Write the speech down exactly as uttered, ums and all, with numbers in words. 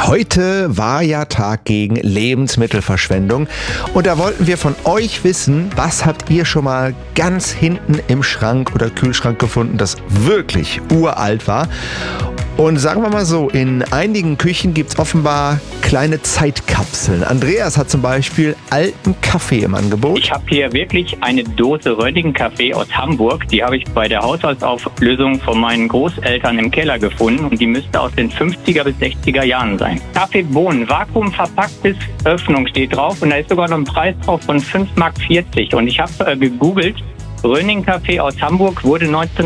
Heute war ja Tag gegen Lebensmittelverschwendung und da wollten wir von euch wissen, was habt ihr schon mal ganz hinten im Schrank oder Kühlschrank gefunden, das wirklich uralt war? Und sagen wir mal so, in einigen Küchen gibt es offenbar kleine Zeitkapseln. Andreas hat zum Beispiel alten Kaffee im Angebot. Ich habe hier wirklich eine Dose Röntgen-Kaffee aus Hamburg. Die habe ich bei der Haushaltsauflösung von meinen Großeltern im Keller gefunden. Und die müsste aus den fünfziger bis sechziger Jahren sein. Kaffeebohnen, vakuumverpackt bis Öffnung steht drauf. Und da ist sogar noch ein Preis drauf von fünf Mark vierzig. Und ich habe äh, gegoogelt, Röntgen-Kaffee aus Hamburg wurde neunzehn